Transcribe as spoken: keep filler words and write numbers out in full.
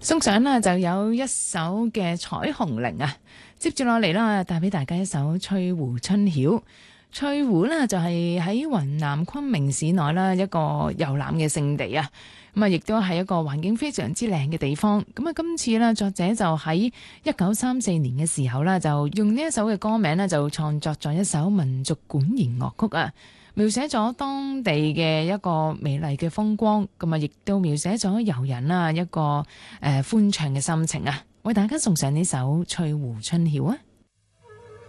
送上啦，就有一首嘅《彩虹鈴》啊，接住落嚟啦，帶俾大家一首《翠湖春曉》。翠湖呢，就係喺雲南昆明市內啦一個遊覽嘅勝地啊，咁啊亦都係一個環境非常之靚嘅地方。咁啊，今次呢，作者就喺一九三四年嘅時候啦，就用呢一首嘅歌名呢，就創作咗一首民族管弦樂曲啊。描寫咗當地嘅一個美麗嘅風光，咁啊，亦都描寫咗遊人啊一個誒歡暢嘅心情啊，為大家送上呢首《翠湖春曉》啊！